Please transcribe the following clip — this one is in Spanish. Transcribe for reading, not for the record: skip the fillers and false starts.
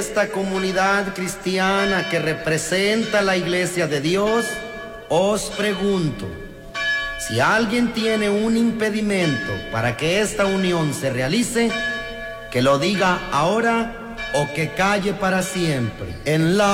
esta comunidad cristiana que representa la Iglesia de Dios, os pregunto, si alguien tiene un impedimento para que esta unión se realice, que lo diga ahora o que calle para siempre. En la